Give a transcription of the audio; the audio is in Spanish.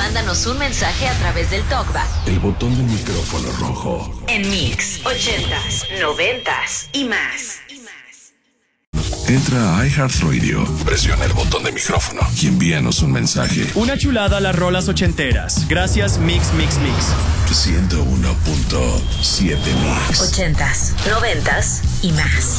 mándanos un mensaje a través del TalkBack. El botón del micrófono rojo. En Mix 80s, 90s y más. Entra a iHeartRadio, presiona el botón de micrófono y envíanos un mensaje. Una chulada a las rolas ochenteras. Gracias, Mix, Mix, Mix. 101.7 Mix. 80s, 90s y más.